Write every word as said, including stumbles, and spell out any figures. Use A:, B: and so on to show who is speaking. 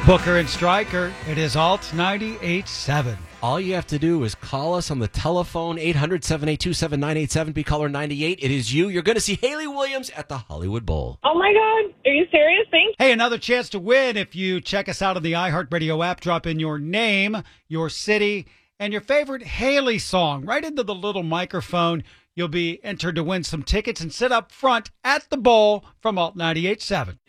A: Booker and Stryker, it is Alt ninety-eight point seven.
B: All you have to do is call us on the telephone, eight hundred, seven eight two, seven nine eight seven, be caller ninety-eight. It is you. You're going to see Haley Williams at the Hollywood Bowl.
C: Oh, my God. Are you serious? Thanks.
A: Hey, another chance to win if you check us out on the iHeartRadio app. Drop in your name, your city, and your favorite Haley song right into the little microphone. You'll be entered to win some tickets and sit up front at the bowl from Alt ninety-eight point seven.